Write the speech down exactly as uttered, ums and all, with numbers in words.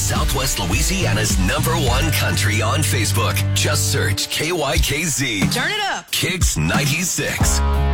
Southwest Louisiana's number one country on Facebook. Just search K Y K Z. Turn it up. Kicks ninety-six.